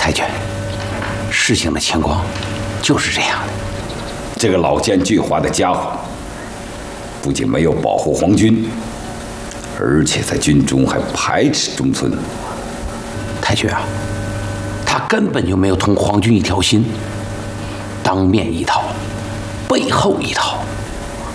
太君，事情的情况就是这样的。 这个老奸巨猾的家伙，不仅没有保护皇军，而且在军中还排斥中村。 太君啊，他根本就没有同皇军一条心，当面一套，背后一套。